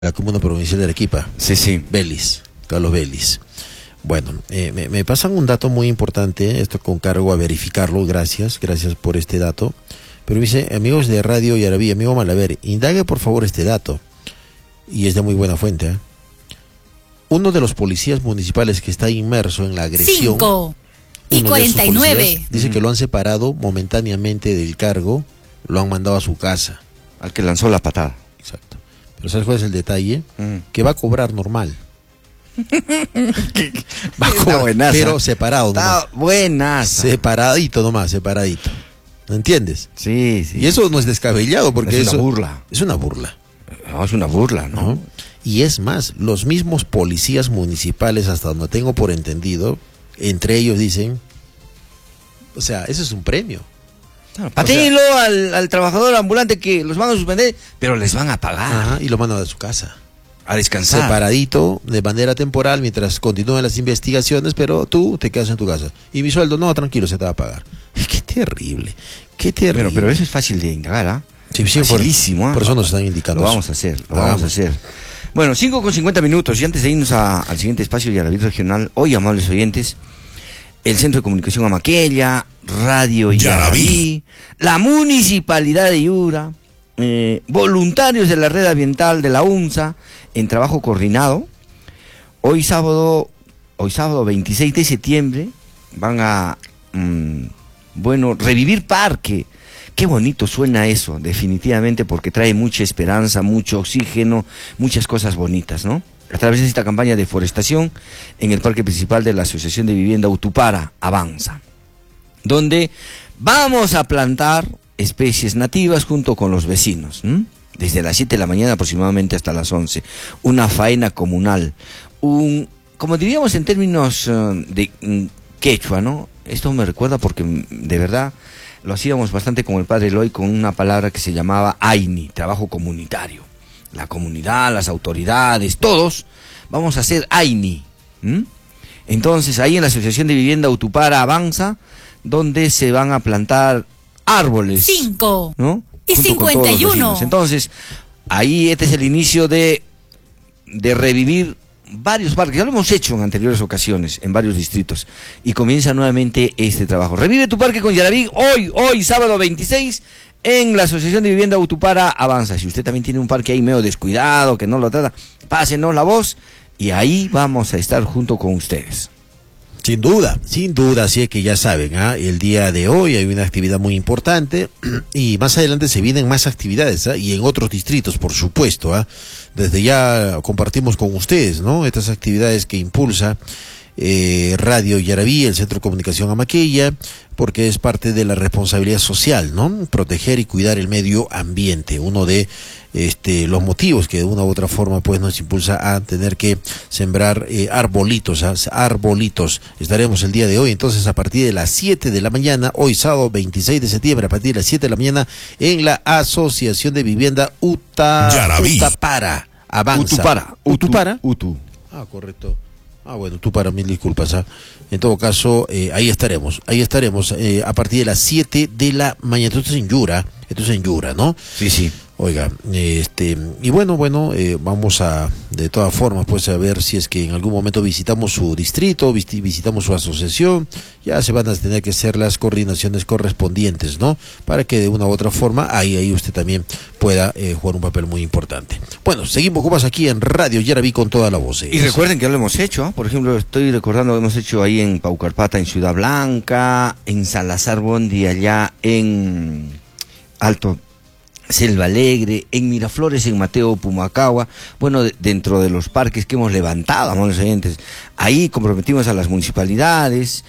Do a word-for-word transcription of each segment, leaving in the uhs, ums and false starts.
la comuna provincial de Arequipa. Sí, sí. Vélez, Carlos Vélez. Bueno, eh, me, me pasan un dato muy importante, esto con cargo a verificarlo, gracias, gracias por este dato. Pero dice, amigos de Radio Yarabí, amigo Malaver, indague por favor este dato. Y es de muy buena fuente, ¿eh? Uno de los policías municipales que está inmerso en la agresión... cinco y cuarenta y nueve. Dice mm. que lo han separado momentáneamente del cargo, lo han mandado a su casa. Al que lanzó la patada. Exacto. Pero ¿sabes cuál es el detalle? Mm. Que va a cobrar normal. Va a cobrar, buenaza. Pero separado. Está buenas. Separadito nomás, separadito. ¿No entiendes? Sí, sí. Y eso no es descabellado porque es eso, una burla. Es una burla. No, es una burla, ¿no? ¿no? Y es más, los mismos policías municipales, hasta donde tengo por entendido, entre ellos dicen, o sea, eso es un premio. Claro, patíenlo o sea, al, al trabajador ambulante que los van a suspender, pero les van a pagar. Ajá, y lo mandan a su casa. A descansar. Separadito, de manera temporal, mientras continúan las investigaciones, pero tú te quedas en tu casa. Y mi sueldo, no, tranquilo, se te va a pagar. Qué terrible, qué terrible. Pero, pero eso es fácil de indagar, ¿ah? ¿eh? Sí, sí, facilísimo, por, ¿eh? por eso nos están indicando. Lo eso. vamos a hacer, lo, lo vamos a hacer. Bueno, cinco con cincuenta minutos, y antes de irnos a, al siguiente espacio de Yarabí Regional, hoy, amables oyentes, el Centro de Comunicación Amaquella, Radio Yarabí, la Municipalidad de Yura, eh, voluntarios de la Red Ambiental de la UNSA, en trabajo coordinado, hoy sábado, hoy sábado veintiséis de septiembre, van a, mmm, bueno, revivir parque. Qué bonito suena eso, definitivamente, porque trae mucha esperanza, mucho oxígeno, muchas cosas bonitas, ¿no? A través de esta campaña de forestación en el parque principal de la Asociación de Vivienda Utupara, Avanza, donde vamos a plantar especies nativas junto con los vecinos, ¿m? Desde las siete de la mañana aproximadamente hasta las once. Una faena comunal, un, como diríamos en términos uh, de um, quechua, ¿no? Esto me recuerda porque de verdad... lo hacíamos bastante con el padre Eloy con una palabra que se llamaba AINI, trabajo comunitario. La comunidad, las autoridades, todos vamos a hacer AINI. ¿Mm? Entonces, ahí en la Asociación de Vivienda Utupara Avanza, donde se van a plantar árboles. Cinco. ¿No? Y cincuenta y uno. Entonces, ahí este es el inicio de, de revivir varios parques, ya lo hemos hecho en anteriores ocasiones, en varios distritos, y comienza nuevamente este trabajo. Revive tu parque con Yarabí, hoy, hoy, sábado veintiséis, en la Asociación de Vivienda Utupara Avanza. Si usted también tiene un parque ahí medio descuidado, que no lo trata, pásenos la voz, y ahí vamos a estar junto con ustedes. Sin duda, sin duda, así es que ya saben, ¿ah? El día de hoy hay una actividad muy importante y más adelante se vienen más actividades, ¿ah? Y en otros distritos, por supuesto, ¿ah? Desde ya compartimos con ustedes, ¿no? Estas actividades que impulsa eh, Radio Yarabí, el Centro de Comunicación Amaquella, porque es parte de la responsabilidad social, ¿no? Proteger y cuidar el medio ambiente, uno de este los motivos que de una u otra forma pues nos impulsa a tener que sembrar eh, arbolitos, ¿eh? arbolitos. Estaremos el día de hoy entonces a partir de las siete de la mañana, hoy sábado veintiséis de septiembre, a partir de las siete de la mañana en la Asociación de Vivienda Uta, Utupara Avanza. Utupara, Utupara. Utu. Ah, correcto. Ah, bueno, tú para mil disculpas, ¿eh? En todo caso, eh, ahí estaremos, ahí estaremos eh, a partir de las siete de la mañana. Esto es en Yura, esto es en Yura, ¿no? Sí, sí. Oiga, este, y bueno, bueno, eh, vamos a, de todas formas, pues a ver si es que en algún momento visitamos su distrito, visitamos su asociación, ya se van a tener que hacer las coordinaciones correspondientes, ¿no? Para que de una u otra forma, ahí, ahí usted también pueda eh, jugar un papel muy importante. Bueno, seguimos con más aquí en Radio Yarabí con toda la voz. Y recuerden que ya lo hemos hecho, ¿eh? Por ejemplo, estoy recordando que hemos hecho ahí en Paucarpata, en Ciudad Blanca, en Salazar Bondi, allá en Alto Selva Alegre, en Miraflores, en Mateo Pumacagua, bueno, de, dentro de los parques que hemos levantado, amables oyentes, ahí comprometimos a las municipalidades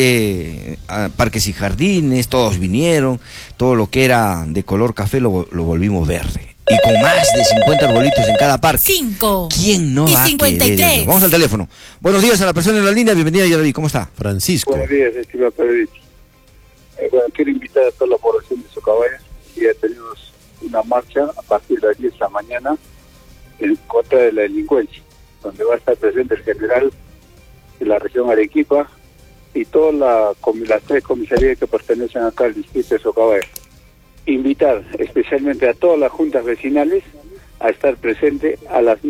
de a, parques y jardines, todos vinieron, todo lo que era de color café lo, lo volvimos verde. Y con más de cincuenta arbolitos en cada parque. Cinco. ¿Quién no y va cincuenta y tres. A querer? Vamos al teléfono. Buenos días a la persona en la línea, bienvenida Yarabí, ¿cómo está? Francisco. Buenos días, estimado periodista. Eh, bueno, quiero invitar a toda la población de Socabaya, y ya tenemos una marcha a partir de las diez de la mañana en contra de la delincuencia, donde va a estar presente el general de la región Arequipa y todas la, las tres comisarías que pertenecen acá al distrito de Socabaya. Invitar especialmente a todas las juntas vecinales a estar presente a las